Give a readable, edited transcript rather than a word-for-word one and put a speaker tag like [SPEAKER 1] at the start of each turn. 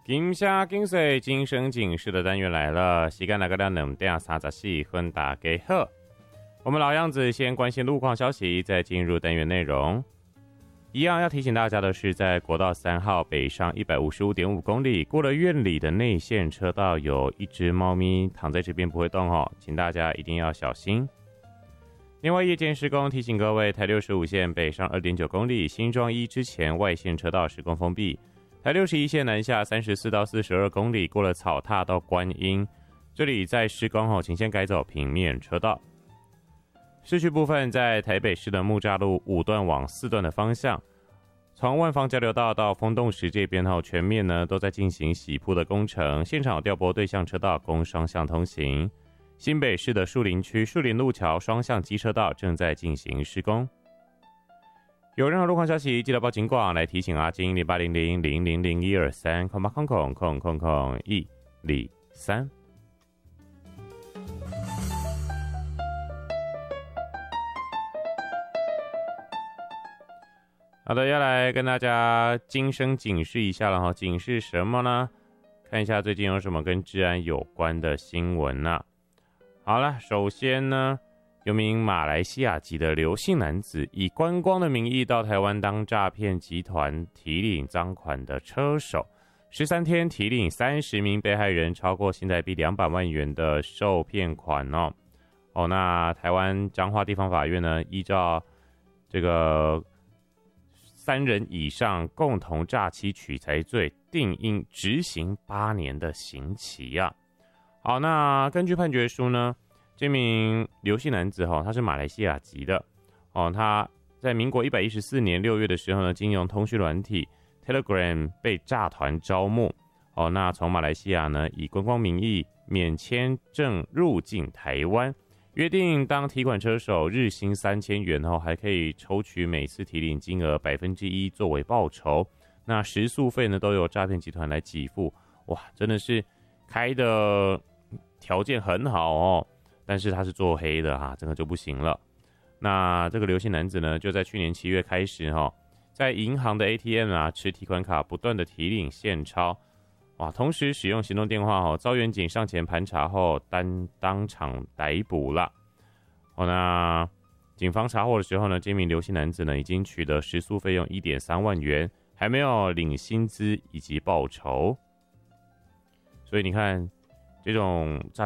[SPEAKER 1] 金声金水今生警示的单元来了，时间来到2点34分，大家好。我们老样子，先关心路况消息，再进入单元内容。一样要提醒大家的是，在国道3号北上155.5公里，过了院里的内线车道，有一只猫咪躺在这边不会动哦，请大家一定要小心。另外，夜间施工提醒各位，台65线北上2.9公里，新庄1之前外线车道施工封闭。台61线南下34到42公里，过了草踏到观音，这里在施工后，请先改走平面车道。市区部分，在台北市的木栅路5段往4段的方向，从万芳交流道到丰洞石这边后，全面呢都在进行洗铺的工程，现场调拨对向车道供双向通行。新北市的树林区树林路桥双向机车道正在进行施工。有任何路况消息，记得报警广来提醒阿金0800-000123，000-123。好的，要来跟大家今生警示一下了哈，警示什么呢？看一下最近有什么跟治安有关的新闻啊。好了，首先呢，有名马来西亚籍的刘姓男子以观光的名义到台湾当诈骗集团提领赃款的车手，13天提领30名被害人超过新台币200万元的受骗款哦。那台湾彰化地方法院呢，依照这个3人以上共同诈欺取财罪，定应执行8年的刑期啊。好，那根据判决书呢，这名刘姓男子他是马来西亚籍的他在民国114年6月的时候呢，经由通讯软体 Telegram 被诈团招募那从马来西亚呢以观光名义免签证入境台湾，约定当提款车手日薪3000元后，还可以抽取每次提领金额1%作为报酬。那食宿费呢都由诈骗集团来给付。哇，真的是开的条件很好哦，但是他是做黑的哈，这个就不行了。那这个刘姓男子呢，就在去年7月开始在银行的 ATM 持提款卡不断的提领现钞，哇，同时使用行动电话遭员警上前盘查后当场逮捕了。那警方查获的时候呢，这名刘姓男子呢已经取得食宿费用1.3万元，还没有领薪资以及报酬。所以你看，这种诈